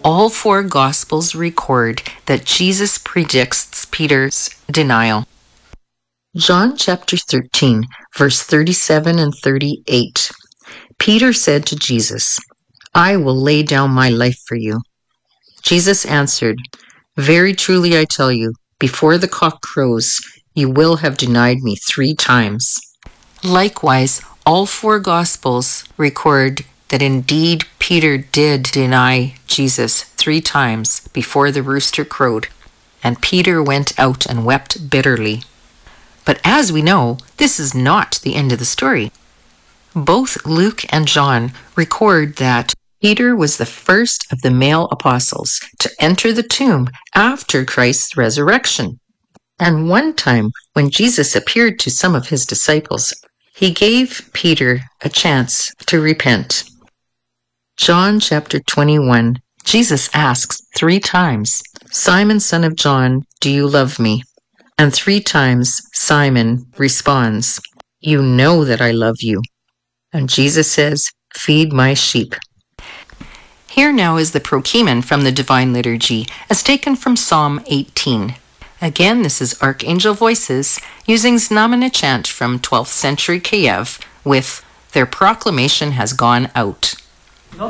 All four Gospels record that Jesus predicts Peter's denial. John chapter 13, verse 37 and 38. Peter said to Jesus, "I will lay down my life for you." Jesus answered, "Very truly I tell you, before the cock crows, you will have denied me 3 times. Likewise, all four Gospels record that indeed Peter did deny Jesus 3 times before the rooster crowed, and Peter went out and wept bitterly. But as we know, this is not the end of the story. Both Luke and John record that Peter was the first of the male apostles to enter the tomb after Christ's resurrection. And one time, when Jesus appeared to some of his disciples, he gave Peter a chance to repent. John chapter 21, Jesus asks 3 times, "Simon, son of John, do you love me?" And 3 times Simon responds, "You know that I love you." And Jesus says, "Feed my sheep." Here now is the Prokeimen from the Divine Liturgy, as taken from Psalm 18. Again, this is Archangel Voices using Znamena chant from 12th century Kiev with "Their proclamation has gone out."